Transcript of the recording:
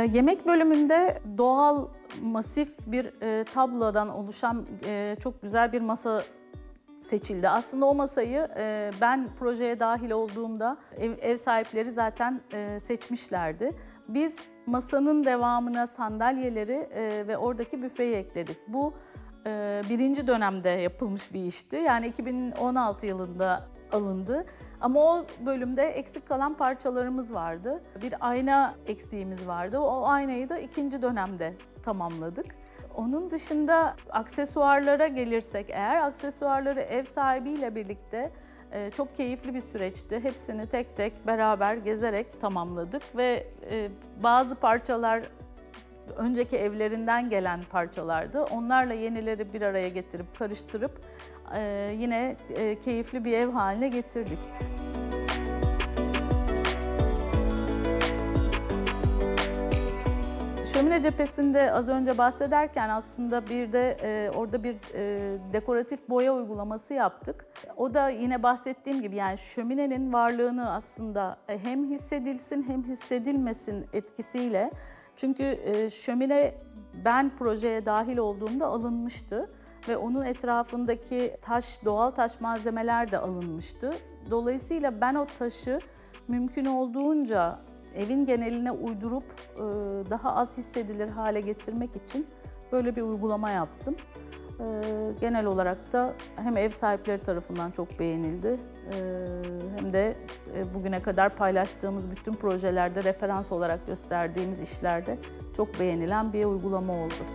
Yemek bölümünde doğal, masif bir tablodan oluşan çok güzel bir masa seçildi. Aslında o masayı ben projeye dahil olduğumda ev sahipleri zaten seçmişlerdi. Biz masanın devamına sandalyeleri ve oradaki büfeyi ekledik. Bu birinci dönemde yapılmış bir işti. Yani 2016 yılında alındı. Ama o bölümde eksik kalan parçalarımız vardı. Bir ayna eksiğimiz vardı. O aynayı da ikinci dönemde tamamladık. Onun dışında aksesuarlara gelirsek eğer, aksesuarları ev sahibiyle birlikte çok keyifli bir süreçti. Hepsini tek tek beraber gezerek tamamladık ve bazı parçalar önceki evlerinden gelen parçalardı. Onlarla yenileri bir araya getirip karıştırıp yine keyifli bir ev haline getirdik. Şömine cephesinde az önce bahsederken aslında bir de orada bir dekoratif boya uygulaması yaptık. O da yine bahsettiğim gibi yani şöminenin varlığını aslında hem hissedilsin hem hissedilmesin etkisiyle. Çünkü şömine ben projeye dahil olduğumda alınmıştı ve onun etrafındaki doğal taş malzemeler de alınmıştı. Dolayısıyla ben o taşı mümkün olduğunca evin geneline uydurup daha az hissedilir hale getirmek için böyle bir uygulama yaptım. Genel olarak da hem ev sahipleri tarafından çok beğenildi hem de bugüne kadar paylaştığımız bütün projelerde referans olarak gösterdiğimiz işlerde çok beğenilen bir uygulama oldu.